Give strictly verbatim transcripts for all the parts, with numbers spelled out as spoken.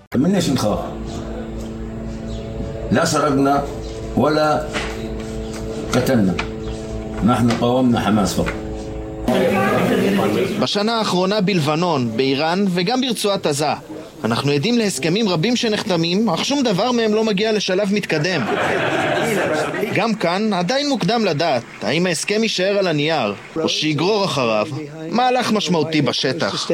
من ايش نخاف؟ لا سرقنا ولا قتلنا. نحن قاومنا حماس فقط. בשנה האחרונה בלבנון, באיראן וגם ברצועת עזה אנחנו עדים להסכמים רבים שנחתמים, אך שום דבר מהם לא מגיע לשלב מתקדם. גם כאן עדיין מוקדם לדעת האם ההסכם יישאר על הנייר או שיגרור אחריו מהלך משמעותי בשטח.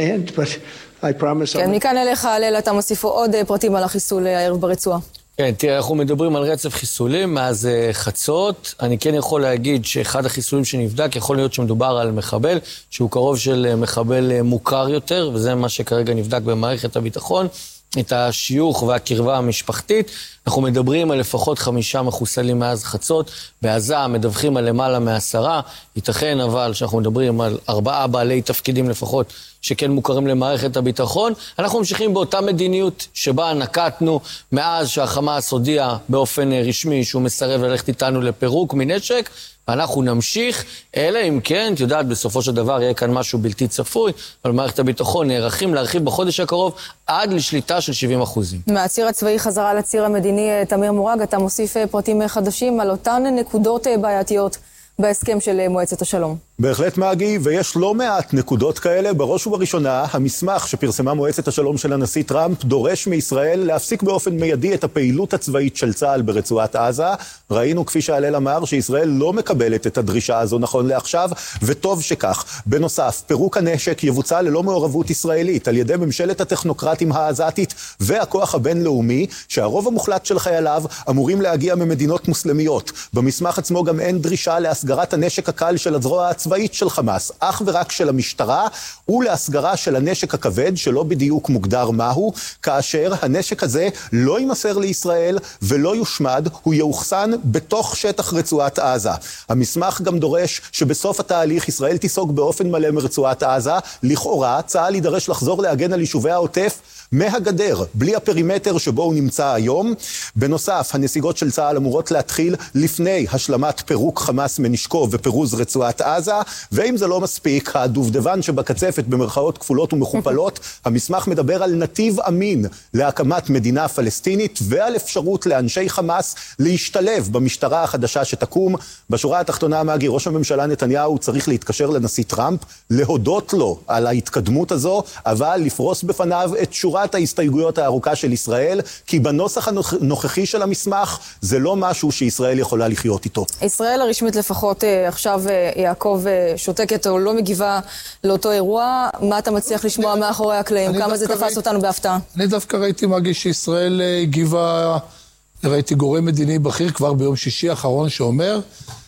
כן, מכאן אליך הלל, אתה מוסיפו עוד פרטים על החיסול הערב ברצועה. כן, תראה, אנחנו מדברים על רצף חיסולים מאז חצות. אני כן יכול להגיד שאחד החיסולים שנבדק יכול להיות שמדובר על מחבל, שהוא קרוב של מחבל מוכר יותר, וזה מה שכרגע נבדק במערכת הביטחון, את השיוך והקרבה המשפחתית. אנחנו מדברים על לפחות חמישה מחוסלים מאז חצות, בעזה מדווחים על למעלה מעשרה, ייתכן אבל שאנחנו מדברים על ארבעה בעלי תפקידים לפחות, שכן מוכרים למערכת הביטחון. אנחנו ממשיכים באותה מדיניות שבה נקטנו מאז שהחמאס הודיע באופן רשמי שהוא מסרב ללכת איתנו לפירוק מנשק, ואנחנו נמשיך, אלא אם כן, את יודעת, בסופו של דבר יהיה כאן משהו בלתי צפוי, אבל מערכת הביטחון נערכים להרחיב בחודש הקרוב עד לשליטה של שבעים אחוזים. מהציר הצבאי חזרה לציר המדיני, תמיר מורג, אתה מוסיף פרטים חדשים על אותן נקודות בעייתיות בהסכם של מועצת השלום. בהחלט מגי, ויש לא מעט נקודות כאלה. בראש ובראשונה, המסמך שפרסמה מועצת השלום של הנשיא טראמפ דורש מישראל להפסיק באופן מיידי את הפעילות הצבאית של צה"ל ברצועת עזה. ראינו, כפי שהלל אמר, שישראל לא מקבלת את הדרישה הזו נכון לעכשיו, וטוב שכך. בנוסף, פירוק הנשק יבוצע ללא מעורבות ישראלית על ידי ממשלת הטכנוקרטים העזתית והכוח הבינלאומי, שהרוב המוחלט של חייליו אמורים להגיע ממדינות מוסלמיות. במסמך עצמו גם אין דרישה להסגרת הנשק הקל של הזרוע הצבאית של חמאס, אך ורק של המשטרה, ולהסגרה של הנשק הכבד, שלא בדיוק מוגדר מהו, כאשר הנשק הזה לא יימסר לישראל ולא יושמד, הוא יאוחסן בתוך שטח רצועת עזה. המסמך גם דורש שבסוף התהליך ישראל תיסוג באופן מלא מרצועת עזה. לכאורה, צה"ל יידרש לחזור להגן על יישובי העוטף מהגדר, בלי הפרימטר שבו הוא נמצא היום. בנוסף, הנסיגות של צה"ל אמורות להתחיל לפני השלמת פירוק חמאס מנשקו ופירוז רצועת עזה, ואם זה לא מספיק, הדובדבן שבקצפת במרכאות כפולות ומכופלות, המסמך מדבר על נתיב אמין להקמת מדינה פלסטינית ועל אפשרות לאנשי חמאס להשתלב במשטרה החדשה שתקום. בשורה התחתונה, מגי, ראש הממשלה נתניהו צריך להתקשר לנשיא טראמפ, להודות לו על ההתקדמות הזו, אבל לפרוס בפניו את שורת ההסתייגויות הארוכה של ישראל, כי בנוסח הנוכחי של המסמך זה לא משהו שישראל יכולה לחיות איתו. ישראל הרשמית לפחות עכשיו יעקב שותקת או לא מגיבה לאותו אירוע. מה אתה מצליח לשמוע מאחורי הקלעים? כמה זה תפס אותנו בהפתעה? אני דווקא ראיתי מגי שישראל הגיבה, ראיתי גורם מדיני בכיר כבר ביום שישי האחרון שאומר,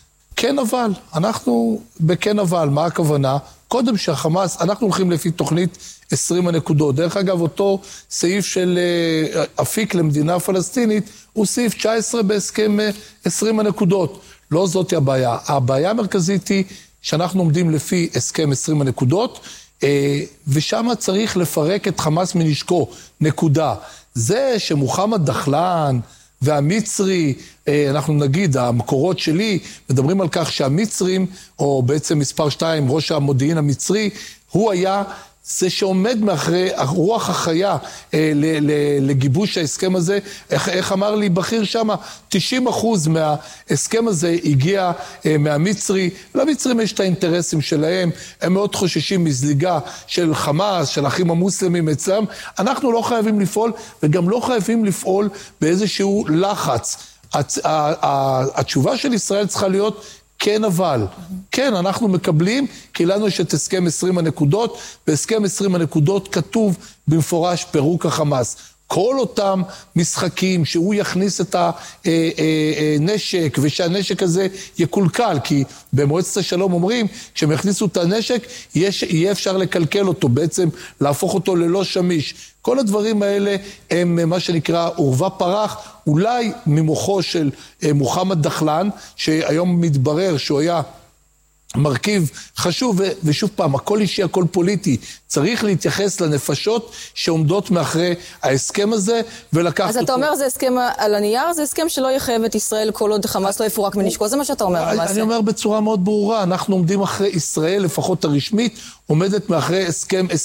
כן אבל, אנחנו בכן אבל, מה הכוונה? קודם שהחמאס, אנחנו הולכים לפי תוכנית עשרים הנקודות. דרך אגב, אותו סעיף של אפיק למדינה פלסטינית, הוא סעיף תשע עשרה בהסכם עשרים הנקודות. לא זאת הבעיה. הבעיה המרכזית היא שאנחנו עומדים לפי הסכם עשרים הנקודות, ושם צריך לפרק את חמאס מנשקו, נקודה. זה שמוחמד דחלן והמצרי, אנחנו נגיד, המקורות שלי, מדברים על כך שהמצרים, או בעצם מספר שתיים, ראש המודיעין המצרי, הוא היה זה שעומד מאחרי הרוח החיה אה, ל, ל, לגיבוש ההסכם הזה. איך, איך אמר לי בכיר שמה, תשעים אחוז מההסכם הזה הגיע אה, מהמצרי. למצרים יש את האינטרסים שלהם, הם מאוד חוששים מזליגה של חמאס, של אחים המוסלמים אצלם. אנחנו לא חייבים לפעול, וגם לא חייבים לפעול באיזשהו לחץ. הצ, ה, ה, התשובה של ישראל צריכה להיות, כן אבל, כן אנחנו מקבלים, כי לנו יש את הסכם עשרים הנקודות, בהסכם עשרים הנקודות כתוב במפורש פירוק החמאס. כל אותם משחקים שהוא יכניס את הנשק ושהנשק הזה יקולקל, כי במועצת השלום אומרים, כשהם יכניסו את הנשק, יהיה אפשר לקלקל אותו, בעצם להפוך אותו ללא שמיש. כל הדברים האלה הם מה שנקרא עורבא פרח, אולי ממוחו של מוחמד דחלן, שהיום מתברר שהוא היה מרכיב חשוב, ושוב פעם, הכל אישי, הכל פוליטי. צריך להתייחס לנפשות שעומדות מאחרי ההסכם הזה, ולקחת אותו. אז אתה אומר, זה הסכם על הנייר, זה הסכם שלא יחייב את ישראל כל עוד חמאס לא יפורק מנשקו, זה מה שאתה אומר למעשה. אני אומר בצורה מאוד ברורה, אנחנו עומדים אחרי ישראל, לפחות הרשמית, עומדת מאחרי הסכם